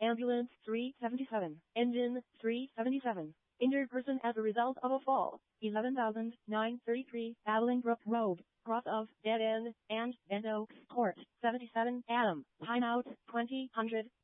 Ambulance 377. Engine 377. Injured person as a result of a fall. 11,933 Bolingbroke Road, cross of Dead End and Bend Oaks Court. 77 Adam. Timeout 2000.